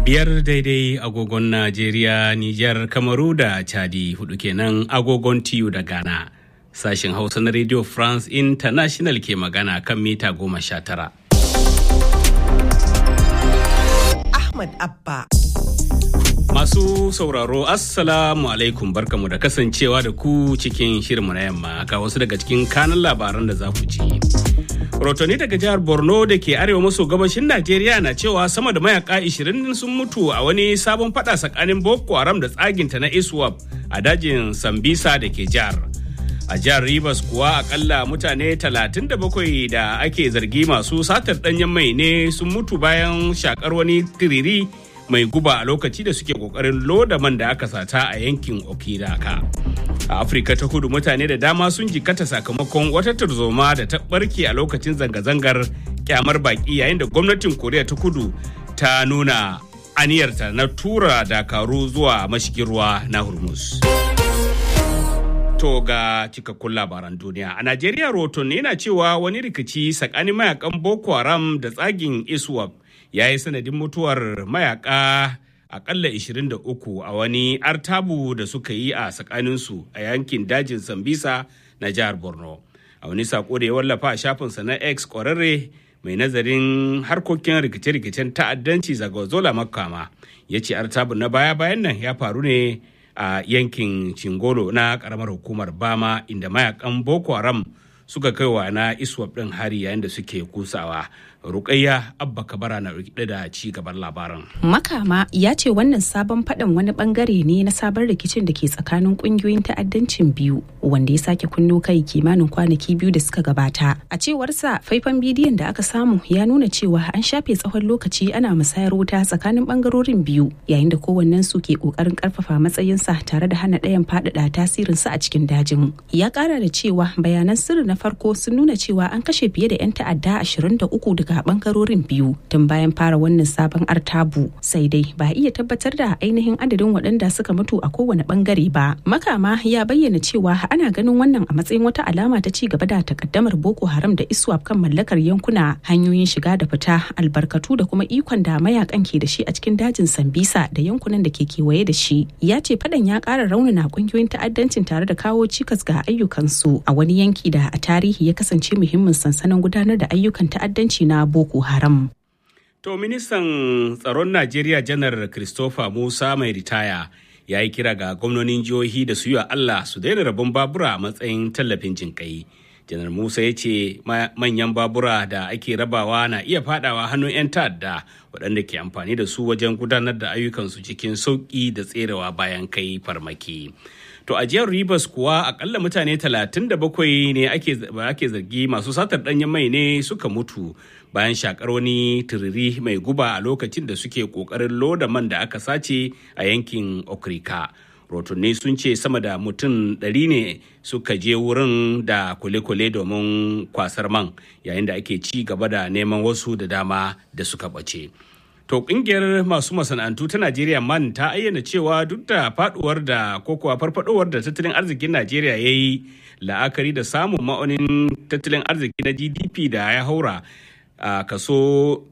Biyar daidai agogon Najeriya, Nijar, Kamaru da Chadi, hudu kenan agogon TU da Ghana. Sashen Hausa na Radio France International ke magana kan mita 19. Ahmad Abba. Masu sauraro, Assalamu alaikum, barkamu da kasancewa da ku cikin shirinmu na yamma ga wasu daga cikin kanun labaran da za ku ci. Rotoni daga jihar Borno da ke arewa maso gabashin Najeriya na cewa sama da mayaka 20 sun mutu a wani sabon fada tsakanin Boko Haram da tsaginta na ISWAP a dajin Sambisa da ke jihar. A jihar Rivers kuwa akalla mutane 37 da ake zargi masu satar danyen mai ne sun mutu bayan shakar wani tiriri mai guba a lokaci da suke kokarin loda man da aka sata a yankin Okiraka. A Afirka ta Kudu mutane da dama sun jikata sakamakon wata tarzoma da ta barke a lokacin zanga-zangar kyamar baki yayin da gwamnatin Koriya ta Kudu ta nuna aniyarta na tura dakaru zuwa mashigin ruwa na Hormuz. To ga cikakkun labaran duniya. A Najeriya rahoton yana cewa wani rikici tsakanin mayakan Boko Haram da tsagin ISWAP ya yi sanadin mutuwar mayaka akalla 23 a wani artabu da suka yi a tsakaninsu a yankin dajin Sambisa na jihar Borno. A wani sako da ya wallafa a shafinsa na X kwararre mai nazarin harkokin rikice-rikicen ta'addanci Zagazola Makama ya ce artabun na baya-bayan nan ya faru ne a yankin Cingolo na karamar hukumar Bama inda mayakan Boko Haram suka kaiwa na ISWAP ɗin hari yayin da suke kusawa. Rukayya Abba Kabara na rike da ci gaban labaran. Makama ya ce wannan sabon faɗan wani bangare ne na sabon rikicin da ke tsakanin ƙungiyoyin ta'addancin biyu wanda ya sake kunno kai kimanin kwanaki biyu da suka gabata. A cewarsa faifan bidiyon da aka samu ya nuna cewa an shafe tsawon lokaci ana musayar wuta tsakanin bangarorin biyu yayin da kowannen su ke ƙoƙarin ƙarfafa matsayinsa tare da hana ɗayan faɗaɗa tasirinsa a cikin dajin. Ya ƙara da cewa bayanan sirri na farko sun nuna cewa an kashe fiye da 'yan ta'adda 23 daga bangarorin biyu tun bayan fara wannan sabon artabu, sai dai ba iya tabbatar da ainihin adadin waɗanda suka mutu a kowane bangare ba. Makama ya bayyana cewa ana ganin wannan a matsayin wata alama ta ci gaba da takaddamar Boko Haram da ISWAP kan mallakar yankuna, hanyoyin shiga da fita, albarkatu da kuma ikon da mayakan ke da shi a cikin dajin Sambisa da yankunan da ke kewaye da shi. Ya ce fadan ya ƙara raunana ƙungiyoyin ta'addancin tare da kawo cikas ga ayyukansu a wani yanki da a tarihi ya kasance muhimmin sansanin gudanar da ayyukan ta'addanci na Boko Haram. To ministan tsaron Najeriya Janar Christopher Musa mai ritaya ya yi kira ga gwamnonin jihohi da su yi wa Allah su daina rabon babura a matsayin tallafin jinƙai. Janar Musa ya ce manyan babura da ake rabawa na iya fadawa hannun 'yan ta'adda waɗanda ke amfani da su wajen gudanar da ayyukansu cikin sauƙi da tserewa bayan kai farmaki. To a jihar Rivers kuwa akalla mutane 37 ne ake zargi masu satar danyen mai ne suka mutu bayan shakar wani turiri mai guba a lokacin da suke kokarin loda man da aka sace a yankin Okrika. Rotunni sun ce sama da mutum 100 ne suka je wurin da kule-kule domin kwasar man yayin da ake ci gaba da neman wasu da dama da suka bace. To kungiyar masu masana'antu ta Najeriya man ta ayyana cewa duk da faduwar da ko kuwa farfadowar da tattalin arzikin Najeriya ya yi la'akari da samun ma'aunin tattalin arziki na GDP da ya haura a kaso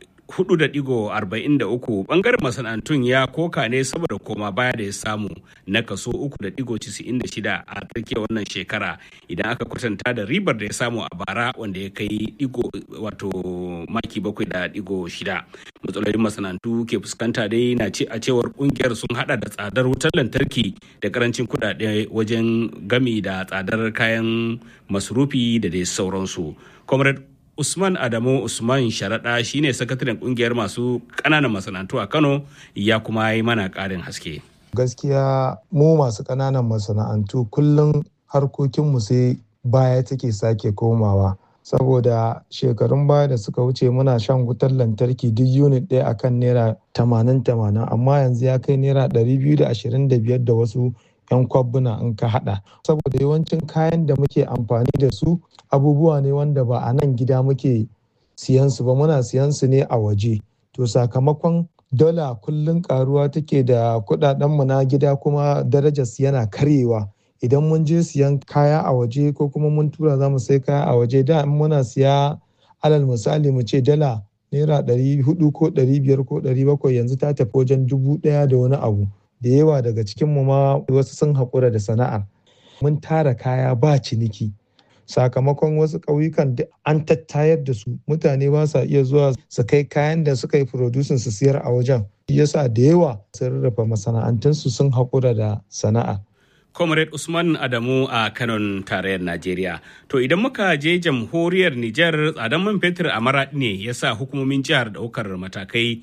4.43 bangaren masana'antun ya koka ne saboda koma baya da ya samu na kaso 3.96 a tsakiyar wannan shekara idan aka kwatanta da ribar da ya samu a bara wanda ya kai maki 7.6. Matsalolin masana'antu ke fuskanta dai na ce a cewar kungiyar sun hada da tsadar wutar lantarki da karancin kudade wajen gami da tsadar kayan masarufi da dai sauransu. Comrade Usman Adamu Usman Sharaɗa shine sakataren kungiyar masu ƙananan masana'antu a Kano ya kuma yi mana ƙarin haske. Gaskiya mu masu ƙananan masana'antu kullum harkokinmu sai baya take sake komawa. Saboda shekarun baya da suka wuce muna shan wutar lantarki duk unit ɗaya akan naira 80 amma yanzu ya kai naira 225 da wasu 'yan kwabbuna in ka hada. Saboda yawancin kayan da muke amfani da su abubuwa ne wanda ba a nan gida muke siyan su ba, muna siyan su ne a waje. To sakamakon dala kullum karuwa take da kudadenmu na gida kuma darajar su yana karyewa. Idan mun je siyan kaya a waje ko kuma mun tura za mu sai kaya a waje da in muna siya alal misali mu ce dala naira 400 ko 500 ko 700 yanzu ta tafi wajen 1000 da wani abu. Da yawa daga cikinmu ma wasu sun haƙura da sana'ar. Mun tara kaya ba ciniki. Sakamakon wasu ƙauyukan an tattayar da su, mutane ba sa iya zuwa su kai kayan da suka yi producing su siyar a wajen. Shi yasa da yawa sun rarrafa masana'antunsu sun haƙura da sana'a. Comrade Usman Adamu a Kanon tarayyar Najeriya. To idan muka je jamhuriyar Nijar, tsadan man fetur a Maraɗi ne ya sa hukumomin jihar ɗaukar matakai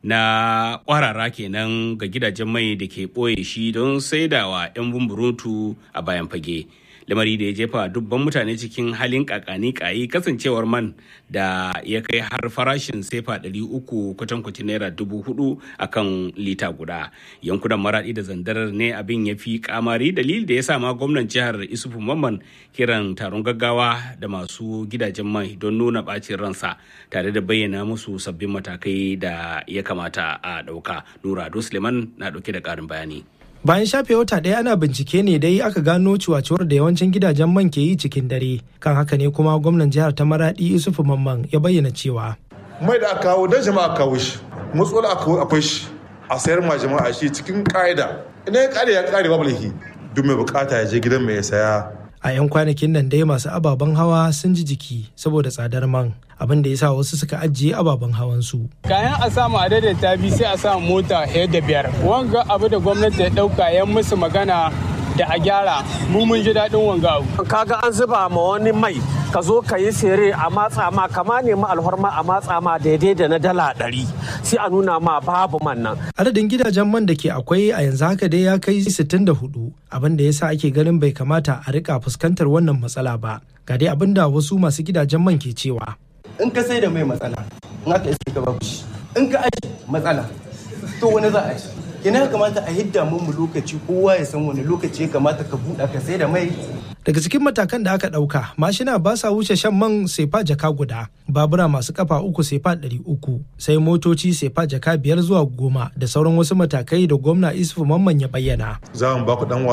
na ƙwarara kenan ga gidajen mai da ke ɓoye shi don saidawa 'yan bumburutu a bayan fage. Lamari da ya jefa dubban mutane cikin halin kakani kayi kasancewar man da ya kai har farashin sefa 300 kwatankwacin naira 4,000 a kan lita guda. Yankunan Maraɗi da Zandar ne abin ya fi kamari, dalili da ya sa ma gwamnan jihar Isufu Mamman kiran taron gaggawa da masu gidajen mai don nuna ɓacin ransa tare da bayyana musu sabbin matakai da ya kamata a ɗauka. Nura Ado Suleiman na ɗauke da ƙarin bayani. Bayan shafe wata ɗaya ana bincike ne dai aka gano ciwaciwar da yawancin gidajen man ke yi cikin dare. Kan haka ne kuma gwamnan jihar ta Maraɗi Isufu Mamman ya bayyana cewa mai da aka kawo don jama'a kawo shi, matsuwar akwai shi a sayar ma jama'a shi cikin ƙa'ida. Idan ya ƙare ya ƙare babu laifi, duk mai bukata ya je gidan mai ya saya. A 'yan kwanakin nan dai masu ababen hawa sun ji jiki saboda tsadar man, abin da ya sa wasu suka ajiye ababen hawansu. Kayan a samu a daidaita bi sai a samu mota da 5. Wanga abu da gwamnati ya ɗauka ya musu magana da a gyara, mu mun ji daɗin wanga abu. Kaga an zuba ma wani mai ka zo ka yi sere a matsa ma kama nemi alhorma a matsa ma daidai da na dala 100 sai a nuna ma babu man nan. Adadin gidajen man da ke akwai a yanzu haka dai ya kai 64, abin da ya sa ake ganin bai kamata a rika fuskantar wannan matsala ba. Ga dai abin da wasu masu gidajen man ke cewa. In ka sai da mai matsala, in aka iske ka babu shi. In ka aji matsala, to wani za a ci. Ina kamata a hidda mu lokaci, kowa ya san wani lokaci ya kamata ka buɗa ka sai da mai. Daga cikin matakan da aka ɗauka, mashina ba sa wuce shan man sefa jaka guda, babura masu kafa 3 sefa 300, sai motoci sefa jaka 5 zuwa 10 da sauran wasu matakai da gwamna Isufu Mamman ya bayyana. Za mu ba ku dan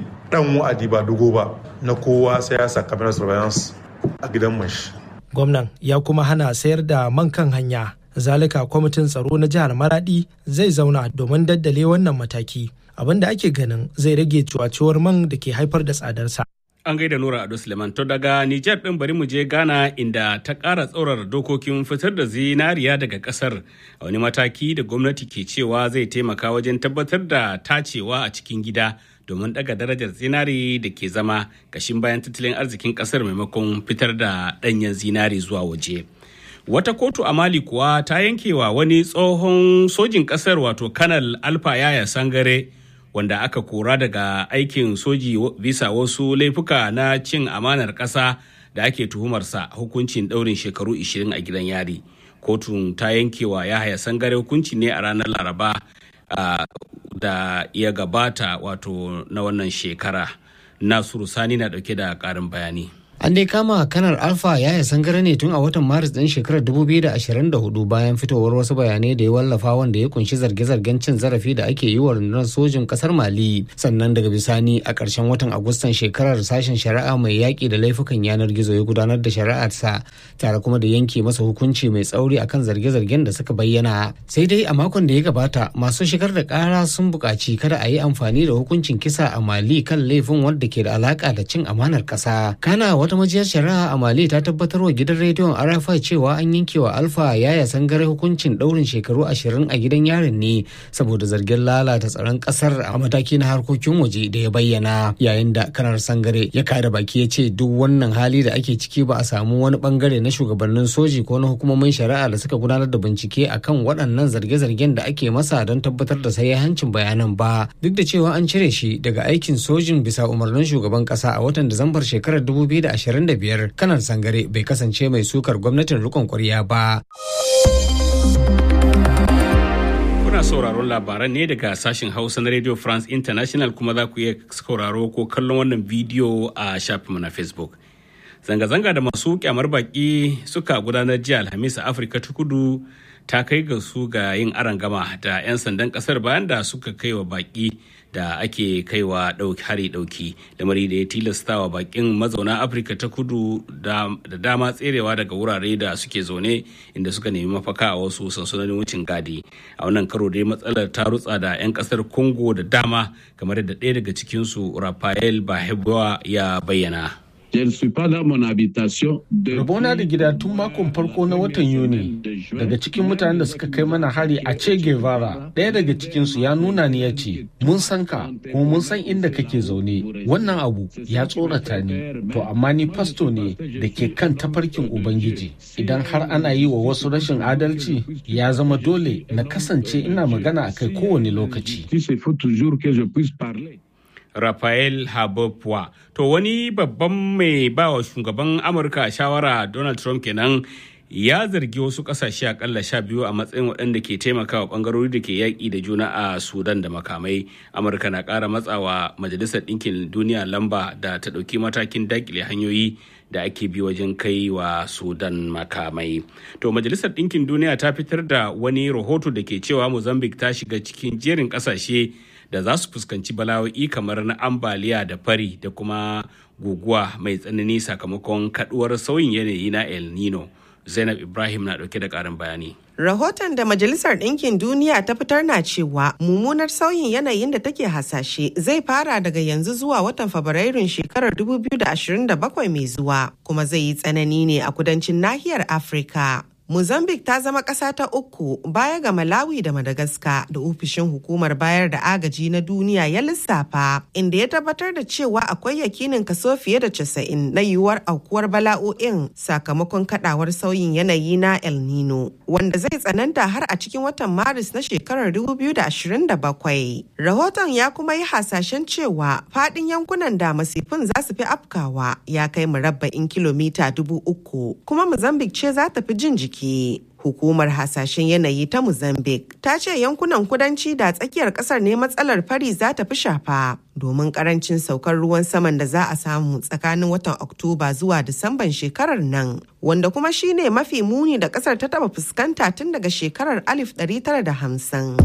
wa'adi ba dogo ba, na kowa sai ya sa camera surveillance a gidan mashi. Gwamnan ya kuma hana sayar da man kan hanya. Zalika kwamitin tsaro na jihar Maraɗi zai zauna domin daddale wannan mataki, abin da ake ganin zai rage cuwacuwar man da ke haifar da tsadarsa. An gaida Nura Ado Suleiman. To daga Nijar ɗin bari mu je Ghana inda ta ƙara tsaurara dokokin fitar da zinariya daga ƙasar a wani mataki da gwamnati ke cewa zai taimaka wajen tabbatar da tacewa a cikin gida domin ɗaga darajar zinari da ke zama ƙashin bayan tattalin arzikin ƙasar maimakon fitar da ɗanyen zinari zuwa waje. Wata kotu a Mali kuwa ta yankewa wani tsohon sojin ƙasar wato Kanal Alfa Yaya Sangare wanda aka kora daga aikin soji bisa wasu laifuka na cin amanar ƙasa da ake tuhumarsa hukuncin ɗaurin shekaru 20 a gidan yari. Kotun ta yankewa Yahaya Sangare hukunci ne a ranar Laraba da ya gabata wato na wannan shekara. Nasiru Sani na ɗauke da ƙarin bayani. An dai kama kanar Alfa Yaya Sangare ne tun a watan Maris ɗin shekarar 2024 bayan fitowar wasu bayanai da ya wallafa wanda ya kunshi zarge-zargen cin zarafi da ake yi wa rundunar sojin kasar Mali. Sannan daga bisani a ƙarshen watan Agustan shekarar sashen shari'a mai yaƙi da laifukan yanar gizo ya gudanar da shari'arsa tare kuma da yanke masa hukunci mai tsauri akan zarge-zargen da suka bayyana. Sai dai a makon da ya gabata masu shigar da ƙara sun buƙaci kada a yi amfani da hukuncin kisa a Mali kan laifin wanda ke da alaƙa da cin amanar ƙasa. Kana wata majiyar shari'a a Mali ta tabbatar wa gidan rediyon RFI cewa an yanke wa Alfa Yaya Sangare hukuncin ɗaurin shekaru 20 a gidan yarin ne saboda zargin lalata tsaron ƙasar a mataki na harkokin waje da ya bayyana, yayin da kanar Sangare ya kada baki ya ce duk wannan hali da ake ciki ba a samu wani bangare na shugabannin soji ko na hukumomin shari'a da suka gudanar da bincike akan waɗannan zarge-zargen da ake masa don tabbatar da sahihancin bayanan ba, duk da cewa an cire shi daga aikin sojin bisa umarnin shugaban ƙasa a watan Disambar shekarar 2025, kanar Sangare bai kasance mai sukar gwamnatin rikon kwarya ba. Kuna sauraron labaran ne daga sashen Hausa na Radio France International, kuma za ku iya sauraro ko kallon wannan bidiyo a shafinmu na Facebook. Zanga-zanga da masu kyamar baki suka gudanar jiya Alhamis a Afirka ta Kudu ta kai ga su ga yin arangama da 'yan sandan kasar bayan da suka kai wa baki da ake kaiwa hari dauki, lamari da ya tilasta wa bakin mazauna Afirka ta kudu da dama tserewa daga wurare da suke zaune inda suka nemi mafaka a wasu sansanonin wucin gadi. A wannan karo dai matsalar ta rutsa da 'yan kasar Congo da dama, kamar da ɗaya daga cikinsu Rafael Bahebwa ya bayyana. Rabona da gida tun makon farko na watan Yuni. Daga cikin mutanen da suka kai mana hari a Che Guevara, ɗaya daga cikinsu ya nuna ni ya ce, mun san ka kuma mun san inda kake zaune. Wannan abu ya tsorata ni. To amma ni fasto ne da ke kan tafarkin Ubangiji. Idan har ana yi wa wasu rashin adalci, ya zama dole na kasance ina magana a kai kowane lokaci. Rafael Habopwa. To wani babban mai bawa shugaban Amurka shawara Donald Trump kenan ya zargi wasu kasashe akalla 12 a matsayin waɗanda ke taimakawa ɓangarori da ke yaƙi da juna a Sudan da makamai. Amurka na ƙara matsawa Majalisar Ɗinkin Duniya lamba da ta ɗauki matakin daƙile hanyoyi da ake bi wajen kai wa Sudan makamai. To Majalisar Ɗinkin Duniya ta fitar da wani rahoto da ke cewa Mozambique ta shiga cikin jerin ƙasashe da za su fuskanci bala'o'i kamar na ambaliya da fari da kuma guguwa mai tsanani sakamakon kaduwar sauyin yanayi na El Nino. Zainab Ibrahim na dauke da karin bayani. Rahoton da Majalisar Ɗinkin Duniya ta fitar na cewa mummunar sauyin yanayin da take hasashe zai fara daga yanzu zuwa watan Fabrairun shekarar 2027 mai zuwa, kuma zai yi tsanani ne a kudancin nahiyar Afirka. Mozambique ta zama ƙasa ta uku baya ga Malawi da Madagascar da ofishin hukumar bayar da agaji na duniya ya lissafa, inda ya tabbatar da cewa akwai yakinin kaso fiye da 90 na yiwuwar aukuwar bala'o'in sakamakon kadawar sauyin yanayi na El Nino, wanda zai tsananta har a cikin watan Maris na shekarar 2027. Rahoton ya kuma yi hasashen cewa faɗin yankunan da masifin za su fi afkawa ya kai murabba'in kilomita 3,000, kuma Mozambique ce za ta fi jin jiki. Hukumar hasashen yanayi ta Mozambique ta ce yankunan kudanci da tsakiyar kasar ne matsalar fari za ta fi shafa domin karancin saukar ruwan saman da za a samu tsakanin watan Oktoba zuwa Disamban shekarar nan, wanda kuma shine mafi muni da kasar ta taba fuskanta tun daga shekarar 1950.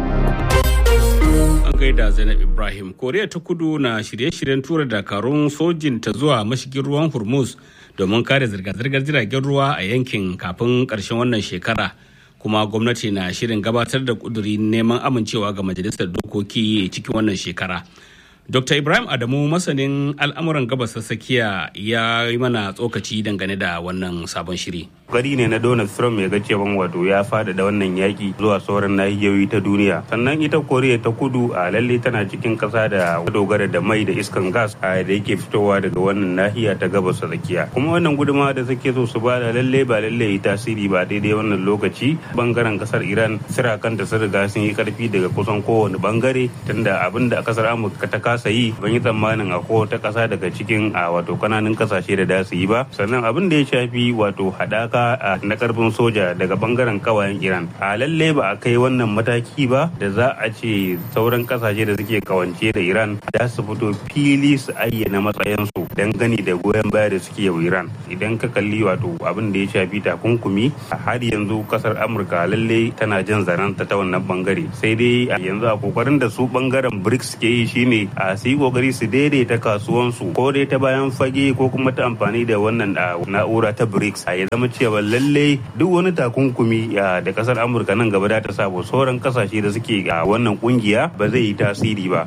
An gaida Zainab Ibrahim. Koriya ta Kudu na shirye-shiryen tura dakarun sojin ta zuwa mashigin ruwan Hormuz domin kare zirga-zirgar jiragen ruwa a yankin kafin ƙarshen wannan shekara, kuma gwamnati na shirin gabatar da ƙuduri neman amincewa ga majalisar dokoki cikin wannan shekara. Dr. Ibrahim Adamu, masanin al'amuran gabas ta tsakiya, ya yi mana tsokaci dangane da wannan sabon shiri. Gari ne na Donald Trump ya ga cewa wato ya faɗaɗa wannan yaƙi zuwa sauran nahiyoyi ta duniya. Sannan ita Koriya ta Kudu a lalle tana cikin ƙasa da dogara da mai da iskan gas da yake fitowa daga wannan nahiya ta gabas ta tsakiya. Kuma wannan gudunmawa da suke so su bada lalle ba lalle yi tasiri ba daidai wannan lokaci. Bangaren ƙasar Iran sira kanta sun riga sun yi ƙarfi daga kusan kowane bangare, tunda abin da ƙasar Amurka ta kasa yi ban yi tsammanin a kowace ƙasa daga cikin wato kananan ƙasashe da su yi ba. Sannan abin da ya shafi wato haɗaka na karfin soja daga bangaren kawayen Iran a lalle ba a kai wannan mataki ba da za a ce sauran kasashe da suke kawance da Iran da su fito fili su ayyana matsayinsu dangane da goyon baya da suke wa Iran. Idan ka kalli wato abin da ya shafi takunkumi, har yanzu kasar Amurka lalle tana jin zaranta ta wannan bangare, sai dai yanzu a kokarin da su bangaren BRICS ke yi shine a su yi kokari su daidaita kasuwansu ko dai ta bayan fage ko kuma ta amfani da wannan na'ura ta BRICS ya zama cewa lalle duk wani takunkumi da kasar Amurka nan gaba da ta sabo sauran kasashe da suke a wannan kungiya ba zai yi tasiri ba.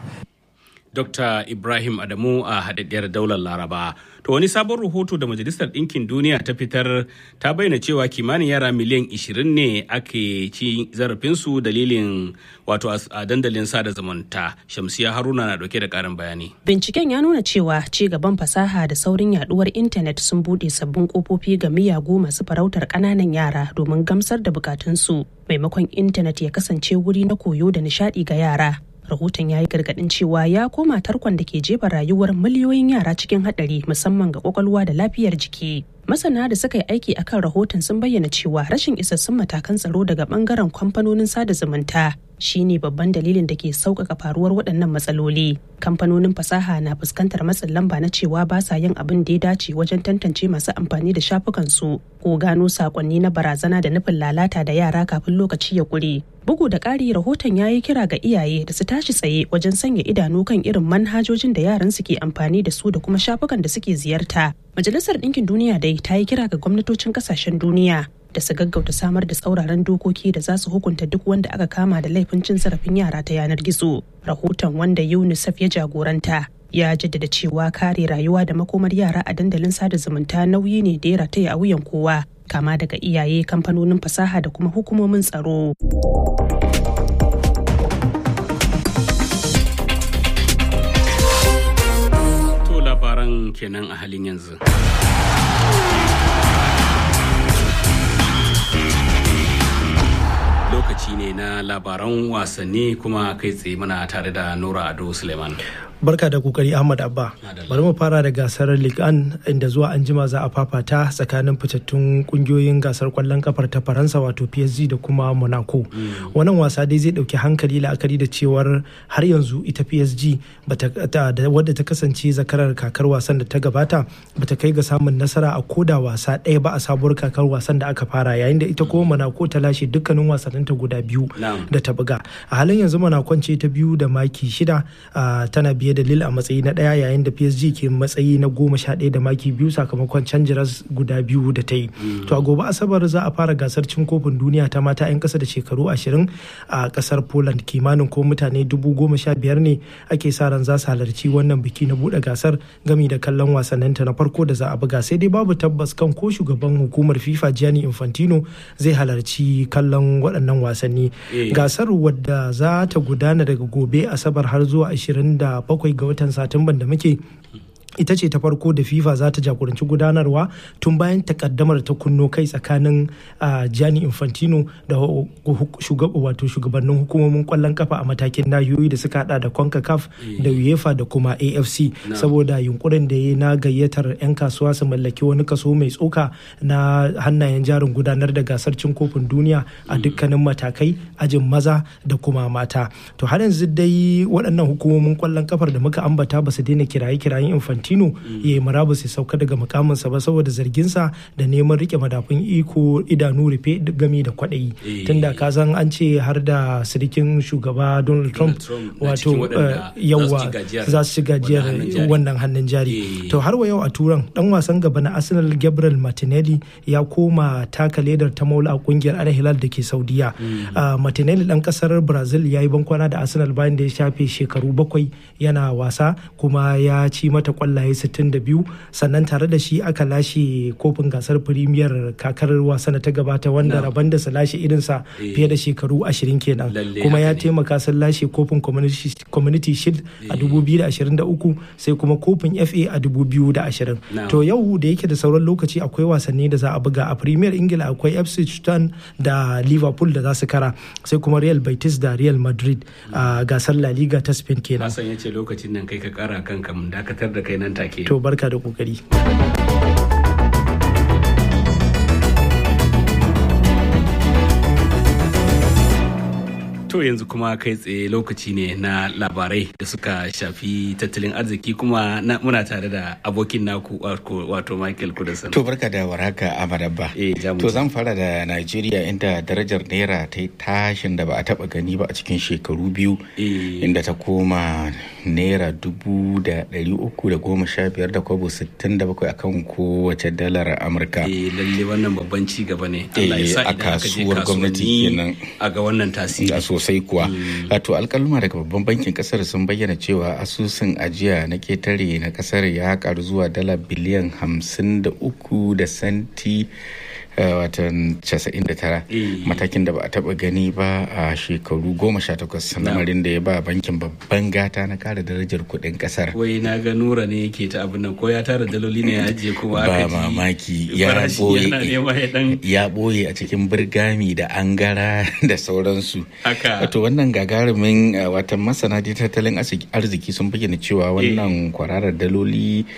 Dr. Ibrahim Adamu a haɗaɗɗiyar daular Laraba. To wani sabon rahoto da Majalisar Ɗinkin Duniya ta fitar ta bayyana cewa kimanin yara miliyan 20 ne ake ci zarafinsu dalilin wato a dandalin sada zumunta. Shamsiya Haruna na ɗauke da ƙarin bayani. Binciken ya nuna cewa ci gaban fasaha da saurin yaduwar intanet sun buɗe sabbin ƙofofi ga miyagu masu farautar ƙananan yara domin gamsar da bukatunsu, maimakon intanet ya kasance wuri na koyo da nishaɗi ga yara. Rahoton ya yi gargaɗin cewa ya koma tarkon da ke jefa rayuwar miliyoyin yara cikin haɗari, musamman ga kwakwalwa da lafiyar jiki. Masana da suka yi aiki akan rahoton sun bayyana cewa rashin isassun matakan tsaro daga bangaren kamfanonin sada zumunta shine babban dalilin da ke sauƙaƙa faruwar waɗannan matsaloli. Kamfanonin fasaha na fuskantar matsin lamba na cewa ba sa yin abin da ya dace wajen tantance masu amfani da shafukansu ko gano saƙonni na barazana da nufin lalata da yara kafin lokaci ya ƙure. Bugu da ƙari, rahoton ya yi kira ga iyaye da su tashi tsaye wajen sanya idanu kan irin manhajojin da yaran su ke amfani da su da kuma shafukan da suke ziyarta. Majalisar Ɗinkin Duniya dai ta yi kira ga gwamnatocin ƙasashen duniya da su gaggauta samar da tsauraran dokoki da za su hukunta duk wanda aka kama da laifin cin zarafin yara ta yanar gizo. Rahoton, wanda UNICEF ya jagoranta, ya jaddada cewa kare rayuwa da makomar yara a dandalin sada zumunta nauyi ne da ya rataya a wuyan kowa, kama daga iyaye, kamfanonin fasaha da kuma hukumomin tsaro. To labaran kenan a halin yanzu. Lokaci ne na labaran wasanni kuma kai tsaye muna tare da Nura Ado Suleiman. Barka da kokari Ahmad Abba. Bari mu fara da gasar Ligue 1 inda zuwa anjima za a fafata tsakanin fitattun kungiyoyin gasar kwallon kafar ta Faransa wato PSG da kuma Monaco. Wannan wasa dai zai dauki hankali la'akari da cewar har yanzu ita PSG wadda ta kasance zakarar kakar wasan da ta gabata bata kai ga samun nasara a koda wasa ɗaya ba a sabuwar kakar wasan da aka fara, yayin da ita kuma Monaco ta lashe dukkanin wasanninta guda biyu da ta buga. A halin yanzu Monaco ce ta biyu da maki 6, tana biye da Lille a matsayi na 1, yayin da PSG ke matsayi na 11 da maki 2 sakamakon canjiras guda 2 da ta yi. To a gobe Asabar za a fara gasar cin kofin duniya ta mata 'yan kasa da shekaru 20 a kasar Poland. Kimanin ko mutane 15,000 ne ake sa ran za su halarci wannan biki na bude gasar gami da kallon wasanninta na farko da za a buga, sai dai babu tabbas kan ko shugaban hukumar FIFA Gianni Infantino zai halarci kallon waɗannan wasanni. Gasar wadda za ta gudana daga gobe Asabar har zuwa 27 ga watan Satumban da muke, ita ce ta farko da FIFA za ta jagoranci gudanarwa tun bayan takaddamar ta kunno kai tsakanin Gianni Infantino da shugabannin hukumomin kwallon kafa a matakin nahiyoyi da suka hada da CONCACAF da UEFA da kuma AFC, saboda yunkurin da ya na gayyatar 'yan kasuwa su mallaki wani kaso mai tsoka na hannayen jarin gudanar da gasar cin kofin duniya a dukkanin matakai, ajin maza da kuma mata. To har yanzu dai waɗannan hukumomin kwallon kafar da muka ambata ba su daina kiraye-kirayen Infantino ya yi marabus ya sauka daga mukaminsa ba saboda zarginsa da neman rike madafun iko idanu rufe gami da kwaɗayi, tunda ka san an ce har da sirikin shugaba Donald Trump wato yawa za su ci gajiyar wannan hannun jari. To har wa yau a turan dan wasan gaba na Arsenal Gabriel Martinelli ya koma taka ledar ta maula a kungiyar Al Hilal da ke Saudiya. Martinelli dan kasar Brazil ya yi bankwana da Arsenal bayan da ya shafe shekaru 7 yana wasa kuma ya ci mata kwallaye 62, sannan tare da shi aka lashe kofin gasar Premier kakar wasa ta gabata wanda rabon da su lashe irinsa fiye da shekaru 20 kenan, kuma ya taimaka sun lashe kofin Community Shield a 2023 sai kuma kofin FA a 2020. To yau da yake da sauran lokaci akwai wasanni da za a buga a Premier Ingila, akwai Ipswich Town da Liverpool da za su kara, sai kuma Real Betis da Real Madrid a gasar La Liga ta Spain kenan. Hassan ya ce lokacin nan kai ka kara kanka mun dakatar da kai nan take. To barka da kokari. To yanzu kuma kai tsaye lokaci ne na labarai da suka shafi tattalin arziki kuma muna tare da abokin naku wato Michael Kudasan. To barka da warhaka Amadabba. To zan fara da Najeriya inda darajar naira ta yi tashin da ba a taba gani ba a cikin shekaru biyu, inda ta koma naira 315 da kwabo 67 akan kowace dalar Amurka. Lalle wannan babban ci gaba ne. Allah ya sa a kasuwar gwamnati kenan a ga wannan tasiri. Sosai kuwa. Wato alkaluma daga babban bankin kasar sun bayyana cewa asusun ajiya na ketare na kasar ya karu zuwa dala biliyan 53 da senti watan 99, matakin da ba a taba gani ba a shekaru 18, lamarin da ya ba bankin babban gata na kara darajar kudin kasar. Wai na ga Nura ne yake ta abin nan, ko ya tara daloli ne ya ajiye kuma ba mamaki ya boye a cikin birgami da angara da sauransu. Wato wannan gagarumin watan masana tattalin arziki sun bayyana cewa wannan kwararar daloli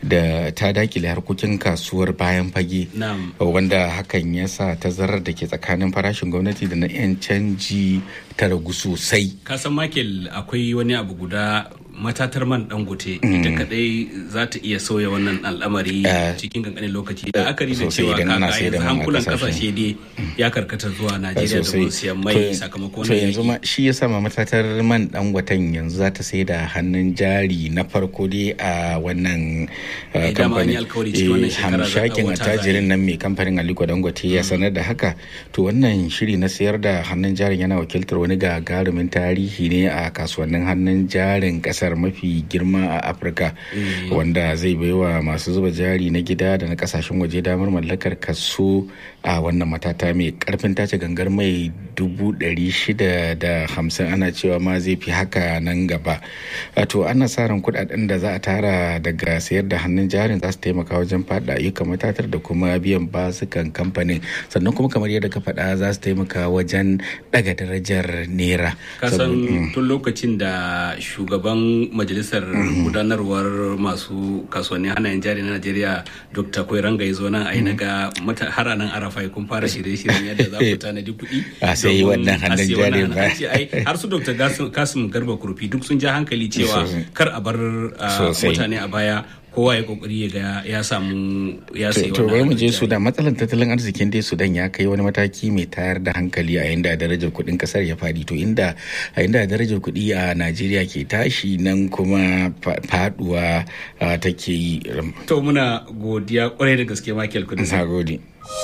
da ta dakile harkokin kasuwar bayan fage wanda hakan ya sa tazarar da ke tsakanin farashin gwamnati da na 'yan canji ta ragu sosai. Kasan Michael, akwai wani abu guda, matatar man Dangote ita kadai za ta iya sauya wannan al'amari cikin kankanin lokaci, da akari da cewa kaga hankulan kasashe dai ya karkata zuwa Najeriya da siyan mai sakamakon wannan yanzu ma shi yasa ma matatar man Dangoten yanzu za ta sai da hannun jari na farko dai a wannan kamfanin. Hamshakin attajirin nan mai kamfanin Aliko Dangote ya sanar da haka. To wannan shiri na sayar da hannun jarin yana wakiltar wani gagarumin tarihi ne a kasuwannin hannun jarin kasar mafi girma a Afirka, wanda zai baiwa masu zuba jari na gida da na kasashen waje damar mallakar kaso a wannan matata mai karfin tace gangar mai 650, ana cewa ma zai fi haka nan gaba. To ana sa ran kudaden da za a tara daga sayar da hannun jarin za su taimaka wajen faɗa ayyukan matatar da kuma biyan basukan kamfanin, sannan kuma kamar yadda ka faɗa za su taimaka wajen daga darajar naira. Kasan tun lokacin da shugaban majalisar gudanarwar masu kasuwannin hannayen jari na Najeriya Dr. Koiranga ya zo nan a yi naga har nan Arafa kun fara shirye-shiryen yadda za ku tanadi kuɗi a sai wannan hannun jari ba. Har su Dr. Kasim Garba Kurfi duk sun ja hankali cewa kar a bar mutane a baya, kowa ya kokari ya samu ya sayi wannan. To bari mu je Sudan. Matsalar tattalin arzikin dai Sudan ya kai wani mataki mai tayar da hankali a inda darajar kuɗin kasar ya fadi. To inda darajar kuɗi a Najeriya ke tashi, nan kuma faduwa take yi. To muna godiya kwarai da gaske Michael Kudus. Na gode.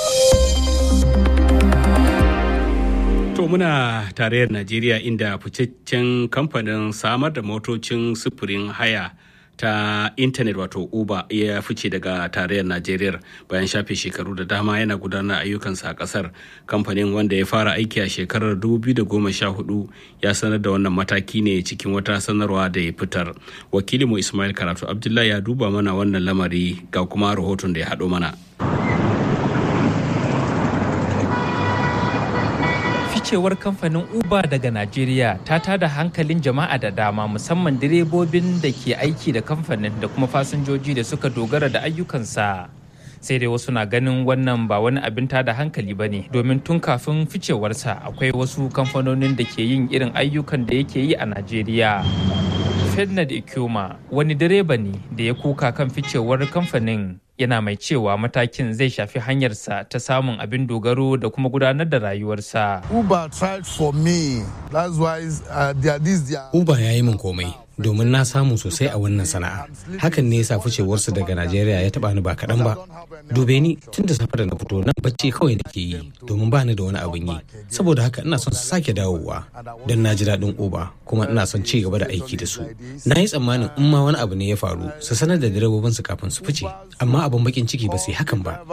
To muna tarayyar Najeriya inda ficaccen kamfanin samar da motocin sufurin haya ta intanet wato Uber ya fice daga tarayyar Najeriya bayan shafe shekaru da dama yana gudanar ayyukansa a kasar. Kamfanin, wanda ya fara aiki a shekarar 2014, ya sanar da wannan mataki ne cikin wata sanarwa da ya fitar. Wakilinmu Ismail Karatu Abdullahi ya duba mana wannan lamari, ga kuma rahoton da ya haɗo mana. Ficewar kamfanin Uber daga Najeriya ta tada hankalin jama'a da dama, musamman direbobin da ke aiki da kamfanin da kuma fasinjoji da suka dogara da ayyukansa. Sai dai wasu na ganin wannan ba wani abin tada hankali ba ne, domin tun kafin ficewarsa akwai wasu kamfanonin da ke yin irin ayyukan da yake yi a Najeriya. Ferdinand Ikuma wani direba ne da ya kuka kan ficewar kamfanin, yana mai cewa matakin zai shafi hanyarsa ta samun abin dogaro da kuma gudanar da rayuwarsa. Uber tried for me. That's why Uber ya yi min komai domin na samu sosai a wannan sana'a. Hakan ne yasa ficewarsu daga Najeriya ya taba ni ba kaɗan ba. Dube ni tun da safe da na fito nan bacci kawai nake yi domin ba ni da wani abin yi. Saboda haka ina son su sake dawowa don na ji daɗin Uber kuma ina son ci gaba da aiki da su. Na yi tsammanin in ma wani abu ne ya faru su sanar da direbobinsu kafin su fice, amma abin bakin ciki ba su yi hakan ba.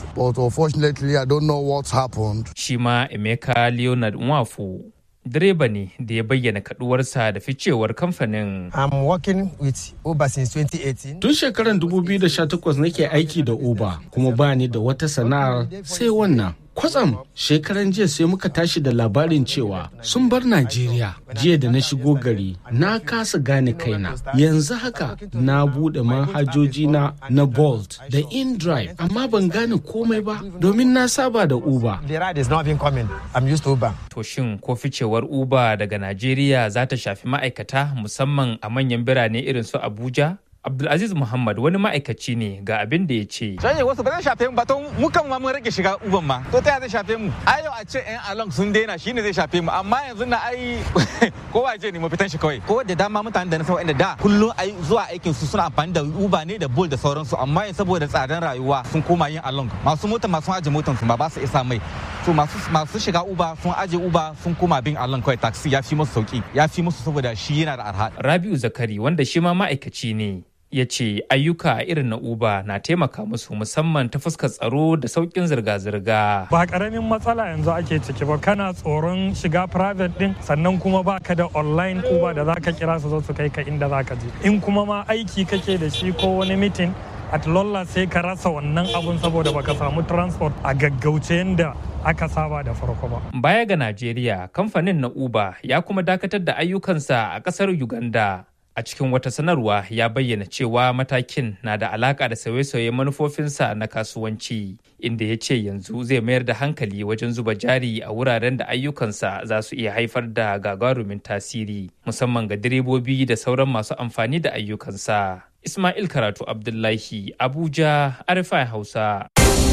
Shi ma Emeka Leonard Nwafu direba ne da ya bayyana kaduwarsa da ficewar kamfanin. I'm working with Uber since 2018. Tun shekarar 2018 nake aiki da Uber kuma ba ni da wata sana'ar sai wannan. Kwatsam shekaran jiya sai muka tashi da labarin cewa sun bar Najeriya. Jiya da na shigo gari na kasa gane kaina. Yanzu haka na bude manhajoji na Bolt da InDrive, amma ban gane komai ba domin na saba da Uber. The ride is not even coming. I'm used to Uber. To shin ko ficewar Uber daga Najeriya za ta shafi ma'aikata musamman a manyan birane irin su Abuja? Abdulaziz Muhammad wani ma'aikaci ne, ga abin da ya ce. Canje wasu ba zai shafe mu ba, to mu kan ma mun rage shiga uban ma. To ta zai shafe mu? Ai yau a ce ƴan along sun daina shine zai shafe mu, amma yanzu na ai kowa je ne mu fitan shi kawai. Ko da dama mutanen da na san wanda da kullun ai zuwa aikin su suna amfani da Uber ne da Bolt da sauransu, amma yanzu saboda tsadan rayuwa sun koma yin along. Masu mota masu aje motan su ba su isa mai. To masu shiga Uber sun aje Uber sun koma bin along kawai, taxi ya fi musu sauki. Ya fi musu saboda shi yana da arha. Rabiu Zakari wanda shi ma ma'aikaci ne, ya ce ayyuka irin na Uber na taimaka musu musamman ta fuskar tsaro da sauƙin zirga-zirga. Ba ƙaramin matsala yanzu ake ciki ba, kana tsoron shiga private din, sannan kuma ba ka da online Uber da za ka kira su zo su kai ka inda za ka je. In kuma ma aiki kake da shi ko wani meeting, at lolla sai ka rasa wannan abun saboda baka samu transport a gaggauce yadda aka saba da farko ba. Baya ga Najeriya, kamfanin na Uber ya kuma dakatar da ayyukansa a ƙasar Uganda. A cikin wata sanarwa ya bayyana cewa matakin na da alaka da sauye-sauye manufofinsa na kasuwanci, inda ya ce yanzu zai mayar da hankali wajen zuba jari a wuraren da ayyukansa za su iya haifar da gagarumin tasiri, musamman ga direbobi da sauran masu amfani da ayyukansa. Ismail Karatu Abdullahi, Abuja, RFI Hausa.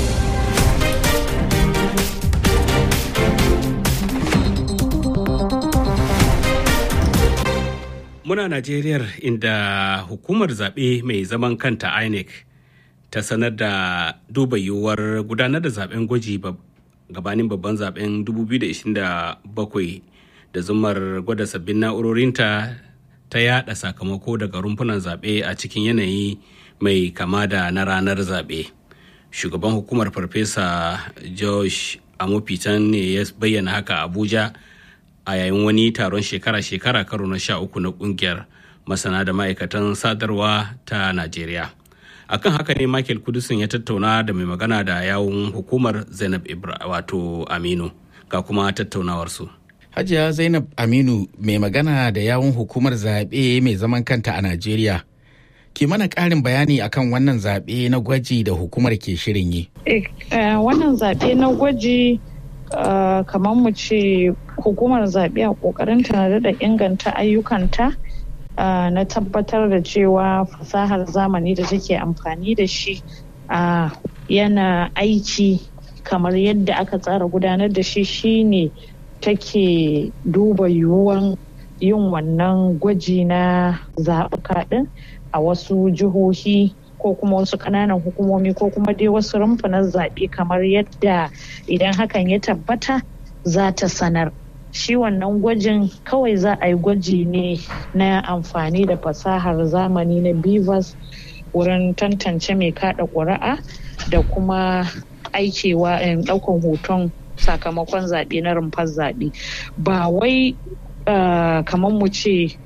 Muna Najeriyar inda hukumar zaɓe mai zaman kanta INEC ta sanar da duba yiwuwar gudanar da zaɓen gwaji gabanin babban zaɓen 2027 da zumar gwada sabbin na'urorinta ta yada sakamako daga rumfunan zaɓe a cikin yanayi mai kama da na ranar zaɓe. Shugaban hukumar Farfesa Josh Amopitan ne ya bayyana haka Abuja a yayin wani taron shekara-shekara karo na 13 na kungiyar masana da ma'aikatan sadarwa ta Najeriya. Akan haka ne Michael Kudusin ya tattauna da mai magana da yawun hukumar Zainab wato Aminu ga kuma tattaunawarsu. Hajiya Zainab Aminu mai magana da yawun hukumar zaɓe mai zaman kanta a Najeriya. Ki mana ƙarin bayani akan wannan zaɓe na gwaji da hukumar ke shirin yi. Wannan zaɓe na gwaji kamar mu ce hukumar zaɓe a ƙoƙarinta na daɗa inganta ayyukanta na tabbatar da cewa fasahar zamani da take amfani da shi yana aiki kamar yadda aka tsara gudanar da shi shine take duba yiwuwan yin wannan gwaji na zaɓuka ɗin a wasu jihohi ko kuma wasu ƙananan hukumomi ko kuma dai wasu rumfunan zaɓe kamar yadda idan hakan ya tabbata za ta sanar. Shi wannan gwajin kawai za a yi gwaji ne na amfani da fasahar zamani na BVAS wurin tantance mai kaɗa ƙuri'a da kuma aikewa ɗaukan hoton sakamakon zaɓe na rumfar zaɓe. Ba wai kamar mu ce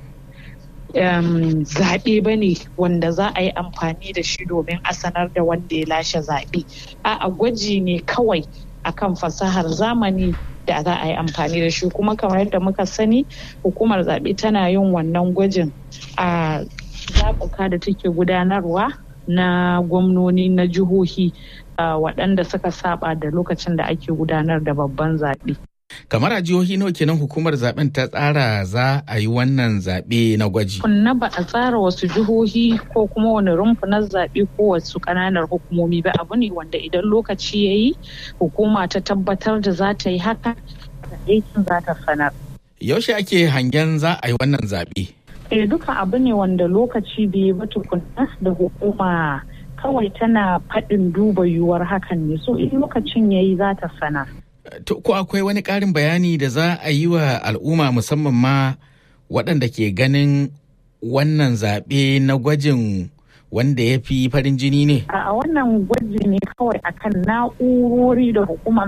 zaɓe ba ne wanda za a yi amfani da shi domin a sanar da wanda ya lashe zaɓe. A gwaji ne kawai akan fasahar zamani da za a yi amfani da shi, kuma kamar yadda muka sani hukumar zaɓe tana yin wannan gwajin a zaɓuka da take gudanarwa na gwamnoni na jihohi waɗanda suka saba da lokacin da ake gudanar da babban zaɓe. Kamar a jihohi nawa kenan hukumar zaben ta tsara za a yi wannan zaɓe na gwaji? Kunna ba a tsara wasu jihohi ko kuma wani rumfunan zaɓe ko wasu ƙananan hukumomi ba, abu ne wanda idan lokaci ya yi hukuma ta tabbatar da za ta yi haka da aikin za ta sanar. Yaushe ake hangen za a yi wannan zaɓe? Duka abu ne wanda lokaci bai ba tukunna da hukuma kawai tana faɗin duba yiwuwar hakan ne, so in lokacin ya yi za ta sanar. Ko akwai wani ƙarin bayani da za a yi wa al'umma musamman ma waɗanda ke ganin wannan zaɓe na gwajin wanda ya fi farin jini ne? A wannan gwaji ne kawai akan na'urori da hukumar